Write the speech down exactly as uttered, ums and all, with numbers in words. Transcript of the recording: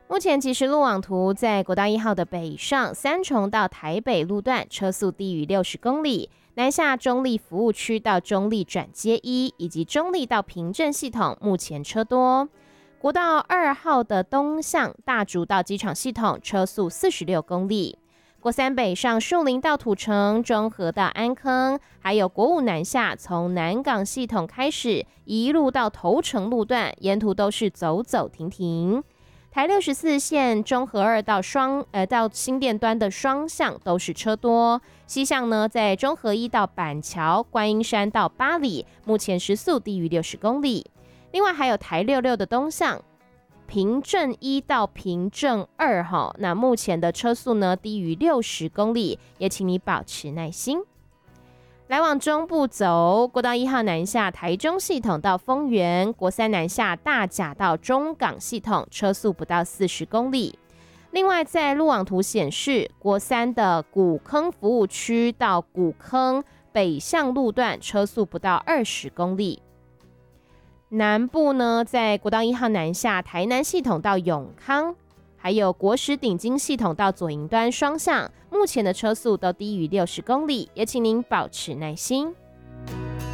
目前即时路网图在国道一号的北上三重到台北路段车速低于六十公里，南下中立服务区到中立转接一以及中立到平镇系统目前车多。国道二号的东向大竹到机场系统车速四十六公里。国三北上树林到土城，中和到安坑，还有国五南下从南港系统开始一路到头城路段，沿途都是走走停停。台六十四线中和二到双呃到新店端的双向都是车多，西向呢在中和一到板桥、观音山到八里，目前时速低于六十公里。另外还有台六六的东向，平镇一到平镇二哈，那目前的车速呢低于六十公里，也请你保持耐心。来往中部走，国道一号南下台中系统到丰原，国三南下大甲到中港系统，车速不到四十公里。另外，在路网图显示，国三的古坑服务区到古坑北向路段，车速不到二十公里。南部呢，在国道一号南下台南系统到永康，还有国十顶金系统到左营端双向，目前的车速都低于六十公里，也请您保持耐心。